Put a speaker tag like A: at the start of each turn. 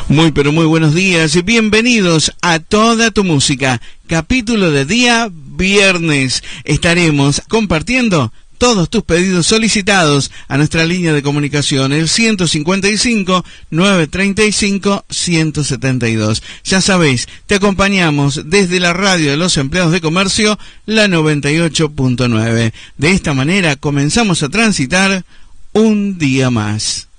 A: Muy pero muy buenos días y bienvenidos a Toda tu Música, capítulo de día viernes. Estaremos compartiendo todos tus pedidos solicitados a nuestra línea de comunicación, el 155-935-172. Ya sabéis, te acompañamos desde la radio de los empleados de comercio, la 98.9. De esta manera comenzamos a transitar un día más.